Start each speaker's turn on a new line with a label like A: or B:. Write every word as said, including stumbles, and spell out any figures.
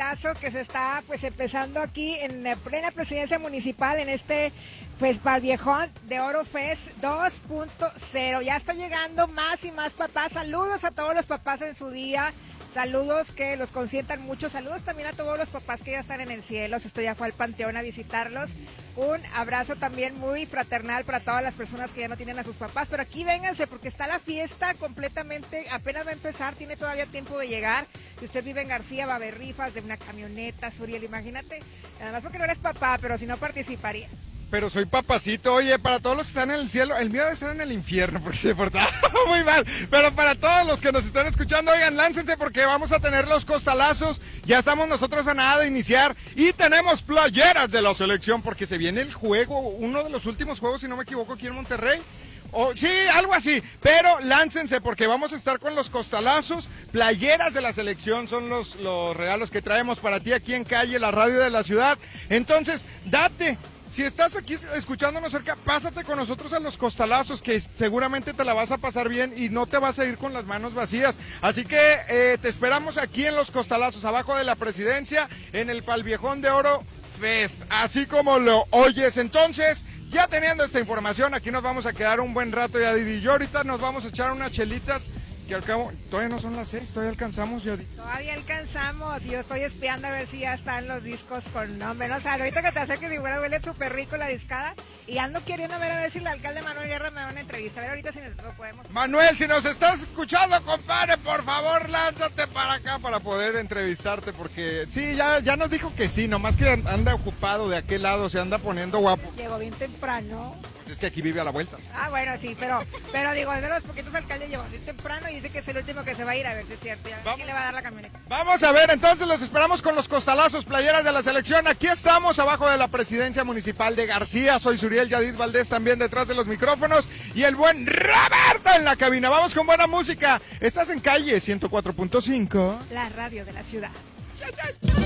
A: eventazo que se está pues empezando aquí en la plena presidencia municipal en este pues Valviejón de Oro Fest dos punto cero. Ya está llegando más y más papás. Saludos a todos los papás en su día. Saludos que los consientan mucho. Saludos también a todos los papás que ya están en el cielo. Si usted ya fue al panteón a visitarlos. Un abrazo también muy fraternal para todas las personas que ya no tienen a sus papás. Pero aquí vénganse porque está la fiesta completamente, apenas va a empezar, tiene todavía tiempo de llegar. Si usted vive en García, va a haber rifas de una camioneta, Suriel, imagínate. Además porque no eres papá, pero si no participaría.
B: Pero soy papacito, oye, para todos los que están en el cielo, el mío debe estar en el infierno, porque se portaba muy mal, pero para todos los que nos están escuchando, oigan, láncense porque vamos a tener los costalazos, ya estamos nosotros a nada de iniciar, y tenemos playeras de la selección, porque se viene el juego, uno de los últimos juegos, si no me equivoco, aquí en Monterrey. Oh, sí, algo así, pero láncense porque vamos a estar con los costalazos, playeras de la selección son los, los regalos que traemos para ti aquí en Calle, la radio de la ciudad, entonces date. Si estás aquí escuchándonos cerca, pásate con nosotros a los costalazos, que seguramente te la vas a pasar bien y no te vas a ir con las manos vacías. Así que eh, te esperamos aquí en los costalazos, abajo de la presidencia, en el Valviejón de Oro Fest, así como lo oyes. Entonces, ya teniendo esta información, aquí nos vamos a quedar un buen rato, ya Didi y yo ahorita nos vamos a echar unas chelitas. Que al cabo, todavía no son las seis, todavía alcanzamos, Yodi.
A: Todavía alcanzamos, y yo estoy espiando a ver si ya están los discos con nombre, ¿no? O sea, ahorita que te acerques, igual huele súper rico la discada, y ando queriendo ver a ver si el alcalde Manuel Guerra me da una entrevista, a ver ahorita si nosotros podemos.
B: Manuel, si nos estás escuchando, compadre, por favor, lánzate para acá para poder entrevistarte, porque sí, ya, ya nos dijo que sí, nomás que anda ocupado de aquel lado, se anda poniendo guapo.
A: Llegó bien temprano.
B: Es que aquí vive a la vuelta.
A: Ah, bueno, sí, pero, pero digo, es de los poquitos alcaldes llegó bien temprano y dice que es el último que se va a ir, a ver si es cierto, a ver quién le va a dar la camioneta.
B: Vamos a ver, entonces los esperamos con los costalazos, playeras de la selección. Aquí estamos, abajo de la presidencia municipal de García. Soy Suriel Yadid Valdés, también detrás de los micrófonos. Y el buen Roberto en la cabina. Vamos con buena música. Estás en Calle ciento cuatro punto cinco.
A: La radio de la ciudad.